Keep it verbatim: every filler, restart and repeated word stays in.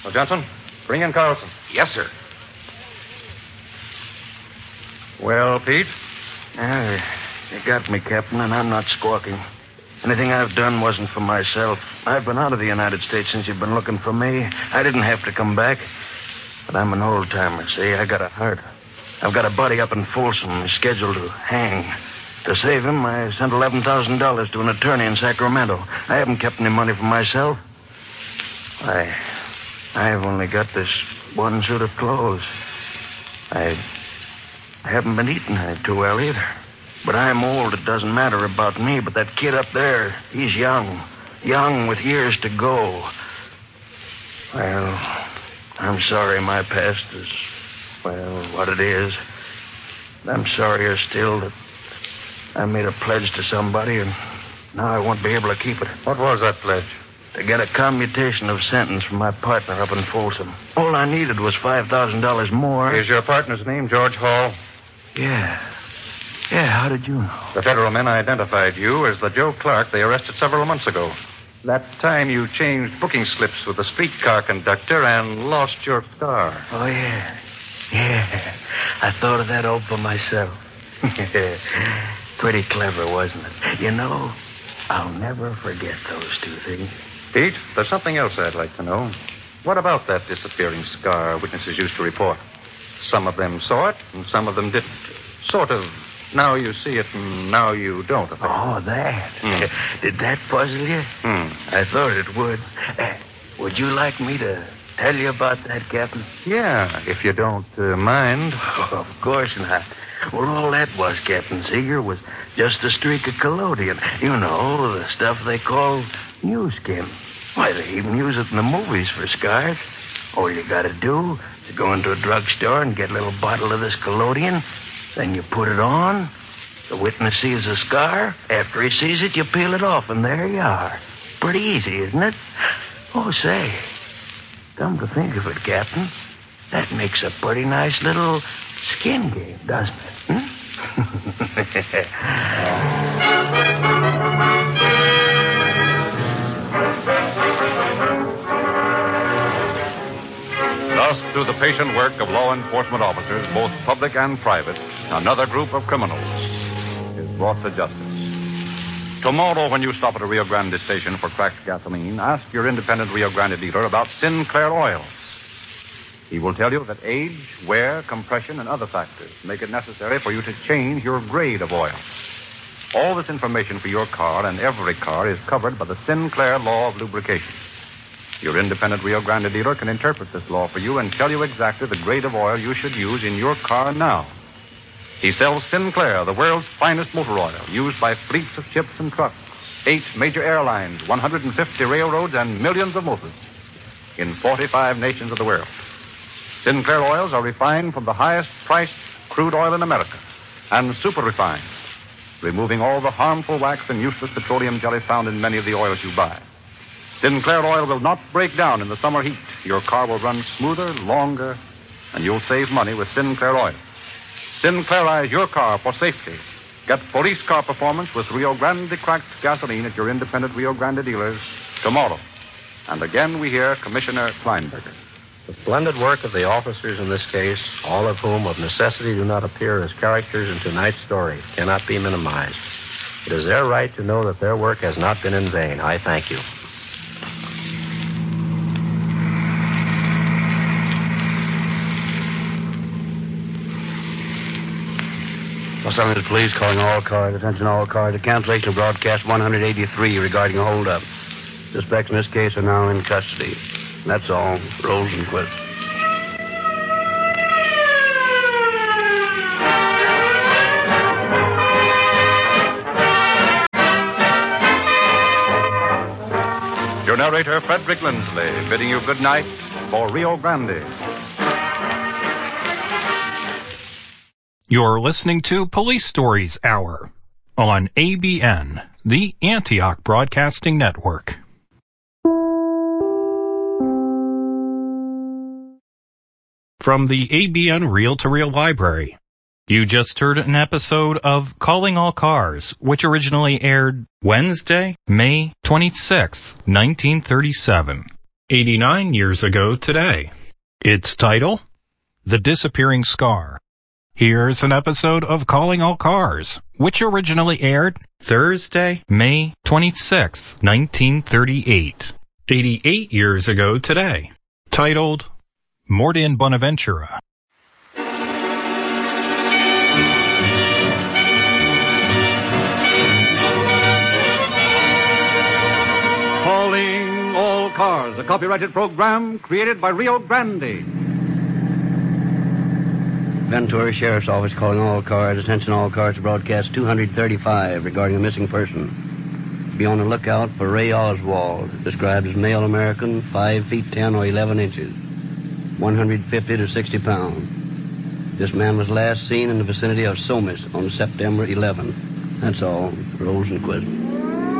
Well, Johnson, bring in Carlson. Yes, sir. Well, Pete? Yeah, they got me, Captain, and I'm not squawking. Anything I've done wasn't for myself. I've been out of the United States since you've been looking for me. I didn't have to come back. But I'm an old-timer, see? I got a heart. I've got a buddy up in Folsom who's scheduled to hang. To save him, I sent eleven thousand dollars to an attorney in Sacramento. I haven't kept any money for myself. I... I've only got this one suit of clothes. I... I haven't been eating too well either. But I'm old. It doesn't matter about me. But that kid up there, he's young. Young with years to go. Well, I'm sorry my past is, well, what it is. I'm sorrier still that I made a pledge to somebody, and now I won't be able to keep it. What was that pledge? To get a commutation of sentence from my partner up in Folsom. All I needed was five thousand dollars more. Is your partner's name George Hall? Yeah. Yeah, how did you know? The federal men identified you as the Joe Clark they arrested several months ago. That time you changed booking slips with the streetcar conductor and lost your car. Oh, yeah. Yeah. I thought of that all for myself. Pretty clever, wasn't it? You know, I'll never forget those two things. Pete, there's something else I'd like to know. What about that disappearing scar witnesses used to report? Some of them saw it, and some of them didn't. Sort of, now you see it, and now you don't. Oh, that. Mm. Did that puzzle you? Mm. I thought it would. Uh, would you like me to tell you about that, Captain? Yeah, if you don't uh, mind. Oh, of course not. Well, all that was, Captain Seeger, was just a streak of collodion. You know, the stuff they call new skin. Why, they even use it in the movies for scars. All you gotta do is go into a drugstore and get a little bottle of this collodion. Then you put it on. The witness sees the scar. After he sees it, you peel it off, and there you are. Pretty easy, isn't it? Oh, say, come to think of it, Captain, that makes a pretty nice little skin game, doesn't it? Hmm? Thus, through the patient work of law enforcement officers, both public and private, another group of criminals is brought to justice. Tomorrow, when you stop at a Rio Grande station for cracked gasoline, ask your independent Rio Grande dealer about Sinclair oils. He will tell you that age, wear, compression, and other factors make it necessary for you to change your grade of oil. All this information for your car and every car is covered by the Sinclair law of lubrication. Your independent Rio Grande dealer can interpret this law for you and tell you exactly the grade of oil you should use in your car now. He sells Sinclair, the world's finest motor oil, used by fleets of ships and trucks, eight major airlines, one hundred fifty railroads, and millions of motors in forty-five nations of the world. Sinclair oils are refined from the highest priced crude oil in America and super refined, removing all the harmful wax and useless petroleum jelly found in many of the oils you buy. Sinclair oil will not break down in the summer heat. Your car will run smoother, longer, and you'll save money with Sinclair oil. Sinclairize your car for safety. Get police car performance with Rio Grande cracked gasoline at your independent Rio Grande dealers tomorrow. And again we hear Commissioner Kleinberger. The splendid work of the officers in this case, all of whom of necessity do not appear as characters in tonight's story, cannot be minimized. It is their right to know that their work has not been in vain. I thank you. Los Angeles Police calling all cars. Attention all cars. The cancellation of broadcast one eighty-three regarding a holdup. Suspects in this case are now in custody. That's all. Rosenquist. Your narrator, Frederick Lindsley, bidding you good night for Rio Grande. You're listening to Police Stories Hour on A B N, the Antioch Broadcasting Network. From the A B N Reel-to-Reel Library, you just heard an episode of Calling All Cars, which originally aired Wednesday, May twenty-sixth, nineteen thirty-seven. eighty-nine years ago today. Its title, The Disappearing Scar. Here's an episode of Calling All Cars, which originally aired Thursday, May twenty-sixth, nineteen thirty-eight. eighty-eight years ago today. Titled, Morte in Bonaventura. Calling All Cars, a copyrighted program created by Rio Grande. Ventura Sheriff's Office calling all cars. Attention all cars to broadcast two thirty-five regarding a missing person. Be on the lookout for Ray Oswald, described as male American, five feet ten or eleven inches, one hundred fifty to sixty pounds. This man was last seen in the vicinity of Somis on September eleventh. That's all. Rosenquist.